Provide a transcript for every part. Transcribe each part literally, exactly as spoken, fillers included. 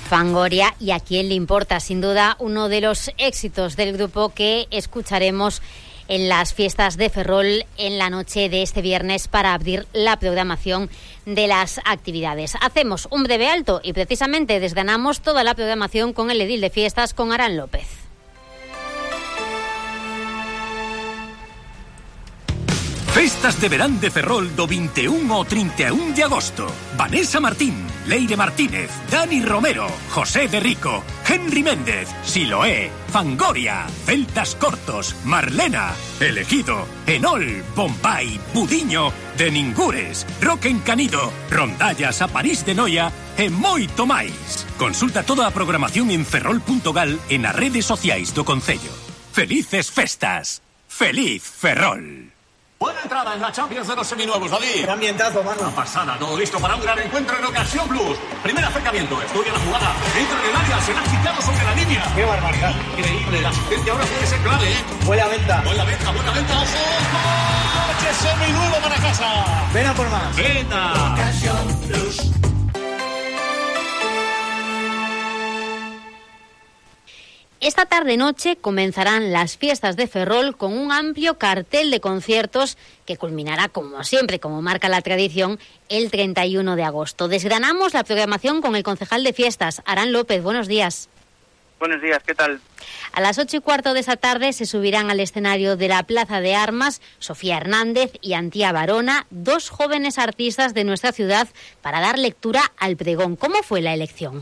Fangoria, y a quién le importa, sin duda uno de los éxitos del grupo que escucharemos en las fiestas de Ferrol en la noche de este viernes para abrir la programación de las actividades. Hacemos un breve alto y precisamente desgranamos toda la programación con el edil de fiestas, con Arán López. Festas de verán de Ferrol do vinte e un ao trinta e un de agosto. Vanessa Martín, Leire Martínez, Dani Romero, José de Rico, Henry Méndez, Siloé, Fangoria, Celtas Cortos, Marlena, Elegido, Enol, Bombay, Budiño, De Ningures, Roque Encanido, Rondallas a París de Noia e moito máis. Consulta toda a programación en ferrol punto gal e nas redes sociais do Concello. Felices festas. Feliz Ferrol. Buena entrada en la Champions de los seminuevos, David. Qué ambientazo, mano. Una pasada, todo listo para un gran encuentro en Ocasión Plus. Primer acercamiento, estudia la jugada, entra en el área, se la ha quitado sobre la línea. Qué barbaridad. Increíble, la asistencia ahora puede ser clave, ¿eh? Buena venta. Buena venta, buena venta, ojo. ¡Coche seminuevo para casa! Ven a por más. ¡Venta! Ocasión Plus. Esta tarde-noche comenzarán las fiestas de Ferrol con un amplio cartel de conciertos que culminará, como siempre, como marca la tradición, el treinta y uno de agosto. Desgranamos la programación con el concejal de fiestas, Arán López. Buenos días. Buenos días, ¿qué tal? A las ocho y cuarto de esa tarde se subirán al escenario de la Plaza de Armas Sofía Hernández y Antía Barona, dos jóvenes artistas de nuestra ciudad, para dar lectura al pregón. ¿Cómo fue la elección?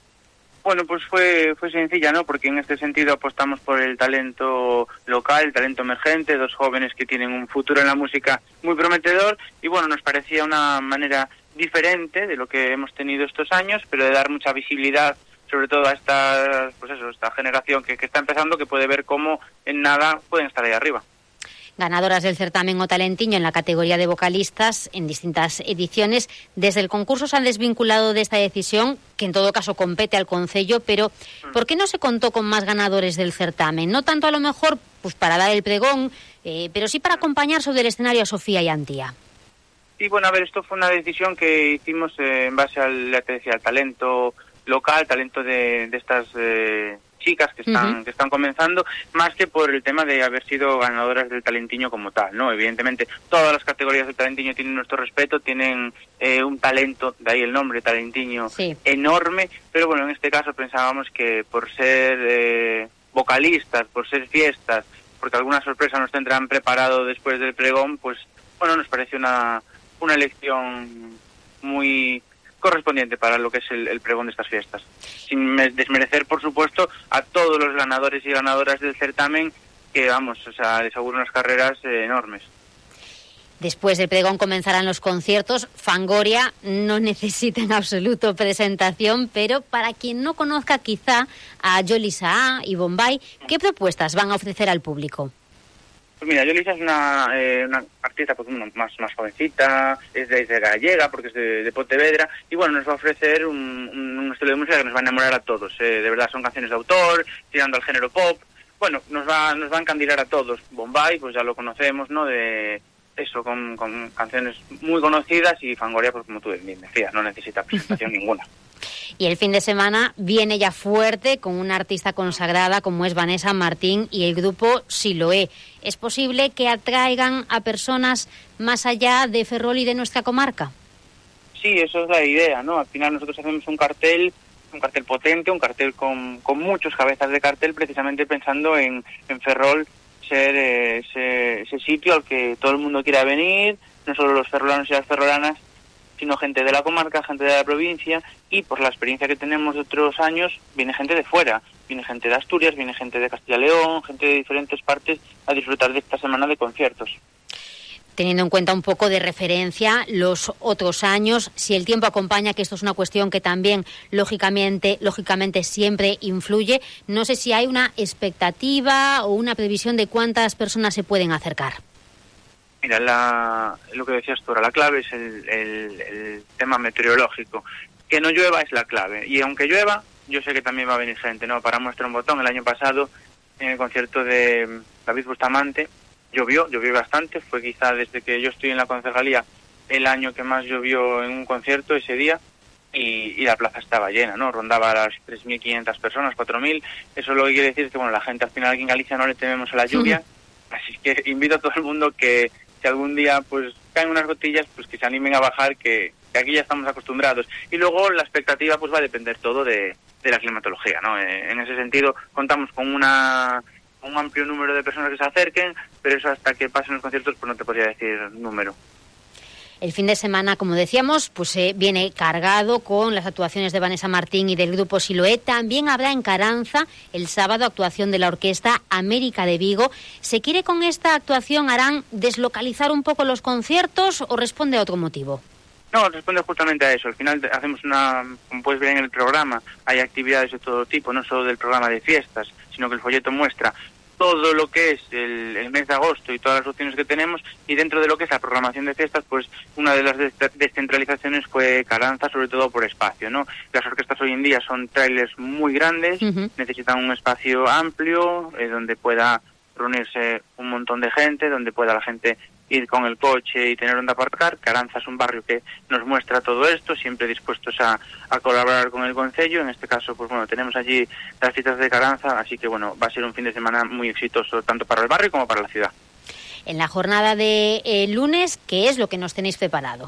Bueno, pues fue fue sencilla, ¿no? Porque en este sentido apostamos por el talento local, el talento emergente, dos jóvenes que tienen un futuro en la música muy prometedor y bueno, nos parecía una manera diferente de lo que hemos tenido estos años, pero de dar mucha visibilidad sobre todo a esta, pues eso, esta generación que, que está empezando, que puede ver cómo en nada pueden estar ahí arriba. Ganadoras del certamen O Talentiño en la categoría de vocalistas en distintas ediciones. Desde el concurso se han desvinculado de esta decisión, que en todo caso compete al Concello, pero ¿por qué no se contó con más ganadores del certamen? No tanto a lo mejor pues para dar el pregón, eh, pero sí para acompañar sobre el escenario a Sofía y Antía. Sí, bueno, a ver, esto fue una decisión que hicimos eh, en base al, ya te decía, al talento local, talento de, de estas... Eh, chicas que están uh-huh. que están comenzando, más que por el tema de haber sido ganadoras del Talentiño como tal, ¿no? Evidentemente, todas las categorías del Talentiño tienen nuestro respeto, tienen eh, un talento, de ahí el nombre, Talentiño, sí. enorme, pero bueno, en este caso pensábamos que por ser eh, vocalistas, por ser fiestas, porque alguna sorpresa nos tendrán preparado después del pregón, pues, bueno, nos pareció una, una elección muy correspondiente para lo que es el, el pregón de estas fiestas. Sin desmerecer, por supuesto, a todos los ganadores y ganadoras del certamen, que vamos, o sea, les auguro unas carreras eh, enormes. Después del pregón comenzarán los conciertos. Fangoria no necesita en absoluto presentación, pero para quien no conozca quizá a Yolisa A y Bombay, ¿qué propuestas van a ofrecer al público? Pues mira, Yolisa es una, eh, una artista pues, más, más jovencita, es de, de gallega, porque es de, de Pontevedra, y bueno, nos va a ofrecer un, un, un estilo de música que nos va a enamorar a todos. Eh, de verdad, son canciones de autor, tirando al género pop. Bueno, nos va, nos va a encandilar a todos. Bombay, pues ya lo conocemos, ¿no? De eso, con, con canciones muy conocidas, y Fangoria, pues como tú bien decías, no necesita presentación ninguna. Y el fin de semana viene ya fuerte con una artista consagrada como es Vanessa Martín y el grupo Siloé. ¿Es posible que atraigan a personas más allá de Ferrol y de nuestra comarca? Sí, eso es la idea, ¿no? Al final nosotros hacemos un cartel, un cartel potente, un cartel con, con muchos cabezas de cartel, precisamente pensando en, en Ferrol ser eh, ese, ese sitio al que todo el mundo quiera venir, no solo los ferrolanos y las ferrolanas, sino gente de la comarca, gente de la provincia, y por la experiencia que tenemos de otros años, viene gente de fuera, viene gente de Asturias, viene gente de Castilla y León, gente de diferentes partes a disfrutar de esta semana de conciertos. Teniendo en cuenta un poco de referencia los otros años, si el tiempo acompaña, que esto es una cuestión que también lógicamente, lógicamente siempre influye, no sé si hay una expectativa o una previsión de cuántas personas se pueden acercar. Mira, la, lo que decías tú ahora, la clave es el, el, el tema meteorológico. Que no llueva es la clave. Y aunque llueva, yo sé que también va a venir gente, ¿no? Para muestra un botón, el año pasado, en el concierto de David Bustamante, llovió, llovió bastante. Fue quizá desde que yo estoy en la concejalía el año que más llovió en un concierto ese día. y, y la plaza estaba llena, ¿no? Rondaba las tres mil quinientas personas, cuatro mil. Eso lo que quiere decir es que, bueno, la gente al final aquí en Galicia no le tememos a la lluvia, uh-huh. Así que invito a todo el mundo que si algún día pues caen unas gotillas, pues que se animen a bajar, que, que aquí ya estamos acostumbrados. Y luego la expectativa pues va a depender todo de, de la climatología, ¿no? Eh, en ese sentido contamos con una un amplio número de personas que se acerquen, pero eso hasta que pasen los conciertos pues no te podría decir número. El fin de semana, como decíamos, pues eh, viene cargado con las actuaciones de Vanessa Martín y del grupo Siloé. También habrá en Caranza el sábado actuación de la orquesta América de Vigo. ¿Se quiere con esta actuación, Arán, deslocalizar un poco los conciertos o responde a otro motivo? No, responde justamente a eso. Al final hacemos una, como puedes ver en el programa, hay actividades de todo tipo, no solo del programa de fiestas, sino que el folleto muestra todo lo que es el, el mes de agosto y todas las opciones que tenemos, y dentro de lo que es la programación de fiestas, pues una de las descentralizaciones fue Caranza, sobre todo por espacio, ¿no? Las orquestas hoy en día son trailers muy grandes, uh-huh. Necesitan un espacio amplio, eh, donde pueda reunirse un montón de gente, donde pueda la gente ir con el coche y tener donde aparcar. Caranza es un barrio que nos muestra todo esto, siempre dispuestos a, a colaborar con el concello. En este caso, pues bueno, tenemos allí las citas de Caranza, así que bueno, va a ser un fin de semana muy exitoso tanto para el barrio como para la ciudad. En la jornada de eh, lunes, ¿qué es lo que nos tenéis preparado?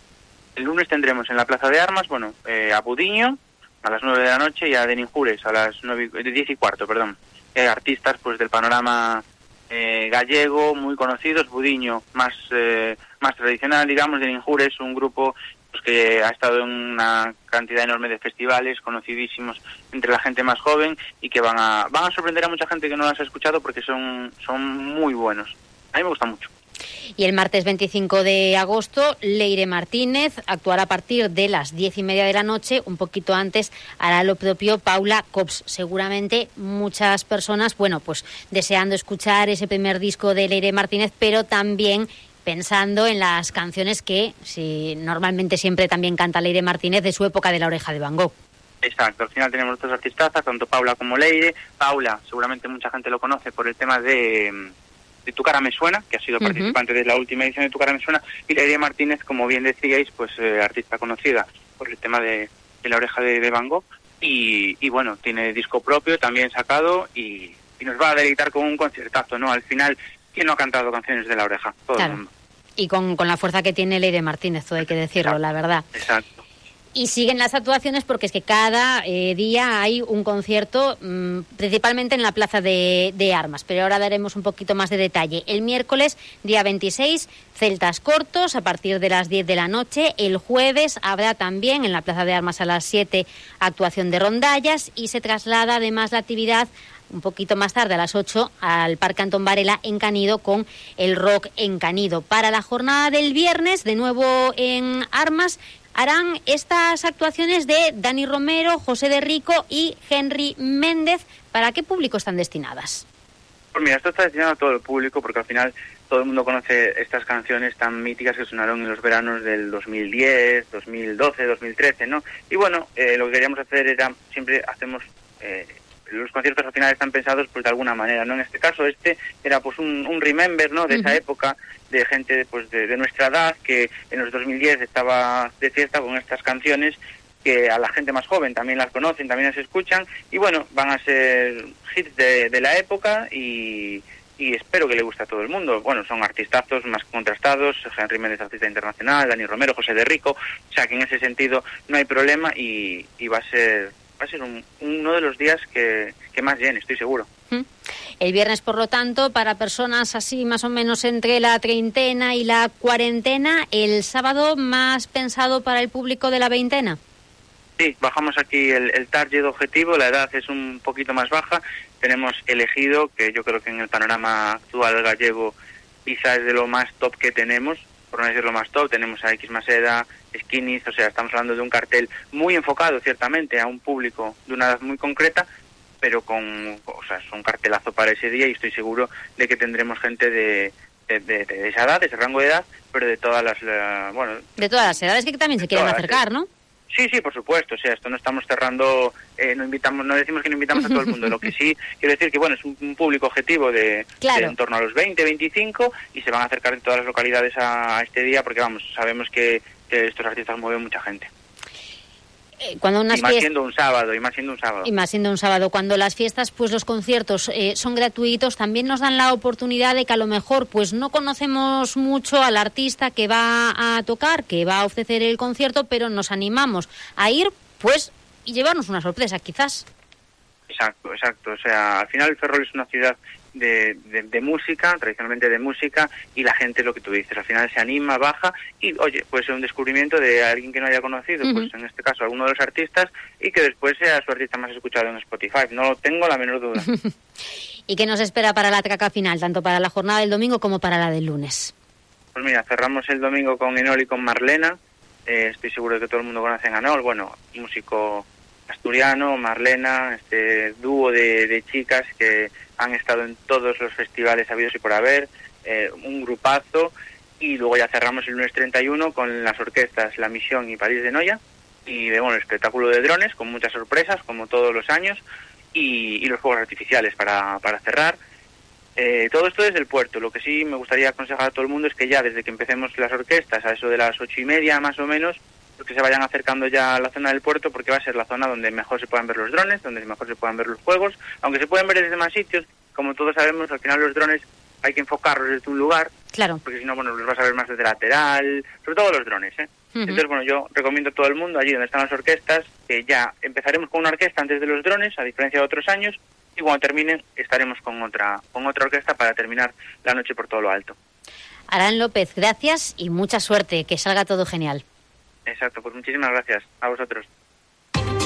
El lunes tendremos en la Plaza de Armas, bueno, eh, a Budiño a las nueve de la noche y a Deninjures a las nueve, diez y cuarto, perdón. Eh, artistas pues del panorama Eh, gallego, muy conocidos. Budiño más eh, más tradicional, digamos. Deninjures es un grupo pues, que ha estado en una cantidad enorme de festivales, conocidísimos entre la gente más joven, y que van a van a sorprender a mucha gente que no las ha escuchado porque son, son muy buenos. A mí me gusta mucho. Y el martes veinticinco de agosto, Leire Martínez actuará a partir de las diez y media de la noche. Un poquito antes hará lo propio Paula Cops. Seguramente muchas personas, bueno, pues deseando escuchar ese primer disco de Leire Martínez, pero también pensando en las canciones que si, normalmente siempre también canta Leire Martínez de su época de La Oreja de Van Gogh. Exacto, al final tenemos dos artistazas, tanto Paula como Leire. Paula, seguramente mucha gente lo conoce por el tema de... de Tu cara me suena, que ha sido uh-huh. participante de la última edición de Tu cara me suena, y Leire Martínez, como bien decíais, pues eh, artista conocida por el tema de, de La Oreja de, de Van Gogh, y, y bueno, tiene disco propio también sacado, y, y nos va a deleitar con un conciertazo, ¿no? Al final, ¿quién no ha cantado canciones de La Oreja? Todo claro. el mundo. Y con, con la fuerza que tiene Leire Martínez, todo hay que decirlo, Exacto. La verdad. Exacto. Y siguen las actuaciones porque es que cada eh, día hay un concierto, mmm, principalmente en la Plaza de, de Armas, pero ahora daremos un poquito más de detalle. El miércoles, día veintiséis, Celtas Cortos, a partir de las diez de la noche. El jueves habrá también en la Plaza de Armas a las siete actuación de rondallas, y se traslada además la actividad un poquito más tarde, a las ocho, al Parque Antón Varela en Canido, con el rock en Canido. Para la jornada del viernes, de nuevo en Armas, harán estas actuaciones de Dani Romero, José de Rico y Henry Méndez. ¿Para qué público están destinadas? Pues mira, esto está destinado a todo el público, porque al final todo el mundo conoce estas canciones tan míticas que sonaron en los veranos del dos mil diez, dos mil doce, dos mil trece, ¿no? Y bueno, eh, lo que queríamos hacer era, siempre hacemos... Eh, los conciertos al final están pensados pues de alguna manera, ¿no? En este caso este era pues un, un remember, ¿no? De uh-huh. esa época, de gente pues de, de nuestra edad que en los dos mil diez estaba de fiesta con estas canciones, que a la gente más joven también las conocen, también las escuchan, y bueno, van a ser hits de, de la época, y, y espero que le guste a todo el mundo. Bueno, son artistazos más contrastados, Henry Méndez, artista internacional, Dani Romero, José de Rico, o sea que en ese sentido no hay problema, y, y va a ser... va a ser un, uno de los días que, que más llene, estoy seguro. El viernes, por lo tanto, para personas así más o menos entre la treintena y la cuarentena. El sábado, más pensado para el público de la veintena. Sí, bajamos aquí el, el target objetivo, la edad es un poquito más baja. Tenemos elegido, que yo creo que en el panorama actual gallego quizás es de lo más top que tenemos, por no decir lo más top. Tenemos a X Maseda, Skinnies, o sea, estamos hablando de un cartel muy enfocado ciertamente a un público de una edad muy concreta, pero con, o sea, es un cartelazo para ese día, y estoy seguro de que tendremos gente de, de, de, de esa edad, de ese rango de edad, pero de todas las, uh, bueno... De todas las edades que también se quieren acercar, ¿no? Sí, sí, por supuesto, o sea, esto no estamos cerrando, eh, no invitamos, no decimos que no invitamos a todo el mundo, lo que sí quiero decir que, bueno, es un, un público objetivo de, claro. de en torno a los veinte, veinticinco, y se van a acercar de todas las localidades a, a este día, porque vamos, sabemos que, que estos artistas mueven mucha gente. Eh, cuando unas y más fiestas... siendo un sábado, y más siendo un sábado. Y más siendo un sábado. Cuando las fiestas, pues los conciertos eh, son gratuitos, también nos dan la oportunidad de que a lo mejor pues no conocemos mucho al artista que va a tocar, que va a ofrecer el concierto, pero nos animamos a ir, pues, y llevarnos una sorpresa, quizás. Exacto, exacto. O sea, al final Ferrol es una ciudad de, de, de música, tradicionalmente de música, y la gente, lo que tú dices, al final se anima, baja, y oye, puede ser un descubrimiento de alguien que no haya conocido, uh-huh. pues en este caso alguno de los artistas, y que después sea su artista más escuchado en Spotify. No tengo la menor duda. ¿Y qué nos espera para la traca final, tanto para la jornada del domingo como para la del lunes? Pues mira, cerramos el domingo con Enol y con Marlena. Eh, estoy seguro de que todo el mundo conoce a Enol, bueno, músico asturiano, Marlena, este dúo de, de chicas que han estado en todos los festivales habidos y por haber, eh, un grupazo, y luego ya cerramos el lunes treinta y uno con las orquestas La Misión y París de Noia, y de, bueno, el espectáculo de drones con muchas sorpresas, como todos los años, y, y los fuegos artificiales para, para cerrar. Eh, todo esto desde el puerto. Lo que sí me gustaría aconsejar a todo el mundo es que ya desde que empecemos las orquestas, a eso de las ocho y media más o menos, que se vayan acercando ya a la zona del puerto, porque va a ser la zona donde mejor se puedan ver los drones, donde mejor se puedan ver los juegos, aunque se pueden ver desde más sitios. Como todos sabemos, al final los drones hay que enfocarlos desde un lugar, claro, porque si no, bueno, los vas a ver más desde lateral, sobre todo los drones, ¿eh? Uh-huh. Entonces, bueno, yo recomiendo a todo el mundo, allí donde están las orquestas, que ya empezaremos con una orquesta antes de los drones, a diferencia de otros años, y cuando terminen estaremos con otra, con otra orquesta para terminar la noche por todo lo alto. Arán López, gracias y mucha suerte, que salga todo genial. Exacto, pues muchísimas gracias a vosotros.